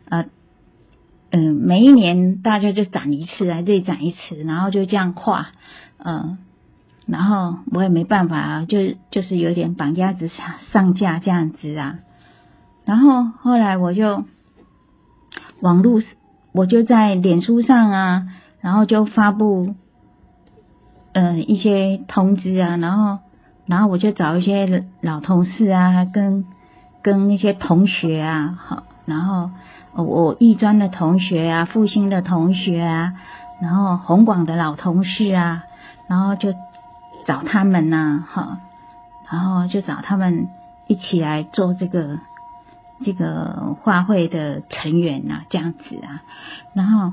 每一年大家就展一次啊，这展一次，然后就这样画，然后我也没办法啊，就是有点绑鸭子上架这样子啊。然后后来我就在脸书上啊，然后就发布一些通知啊，然后我就找一些老同事啊，跟一些同学啊，好，然后我艺专的同学啊，复兴的同学啊，然后弘广的老同事啊，然后就找他们呐，好，然后就找他们一起来做这个画会的成员啊，这样子啊，然后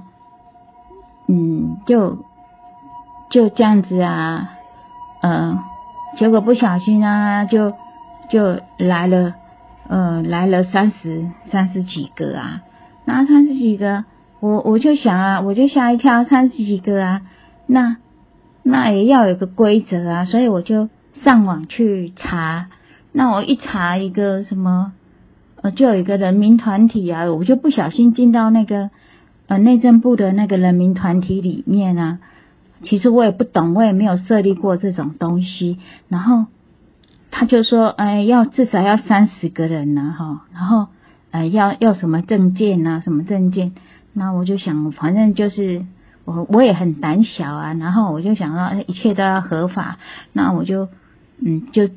就这样子啊，结果不小心啊，就来了三十几个啊，那30几个，我就想啊，我就吓一跳，30几个啊，那也要有个规则啊，所以我就上网去查，那我一查一个什么，就有一个人民团体啊，我就不小心进到那个内政部的那个人民团体里面啊，其实我也不懂，我也没有设立过这种东西，然后他就说，至少要30个人呢，然后要什么证件啊，什么证件，那我就想，反正就是我也很胆小啊，然后我就想到一切都要合法，那我就就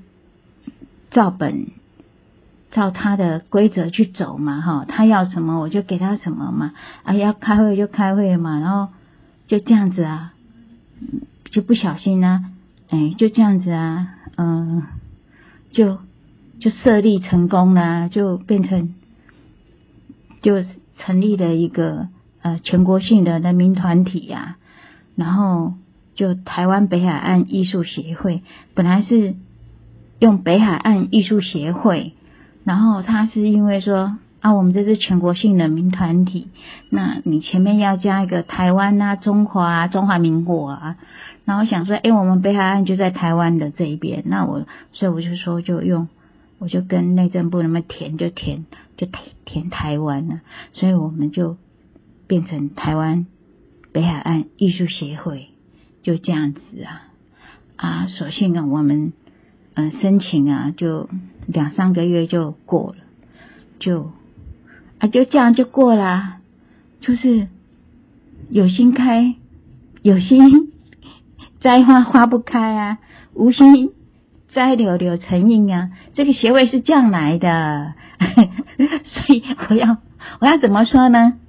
照他的规则去走嘛，他要什么我就给他什么嘛，要开会就开会嘛，然后就这样子啊，就不小心啊，就这样子啊，就设立成功了，就变成就成立了一个全国性的人民团体啊，然后就台湾北海岸艺术协会，本来是用北海岸艺术协会，然后他是因为说我们这是全国性人民团体，那你前面要加一个台湾啊、中华民国啊，然后想说我们北海岸就在台湾的这一边，所以我就说我就跟内政部那么填台湾啊，所以我们就变成台湾北海岸艺术协会，就这样子啊，所幸啊我们申请啊就2-3个月就过了，就这样就过了，就是有心开，有心栽花不开啊，无心栽柳成荫啊，这个协会是这样来的所以我要怎么说呢？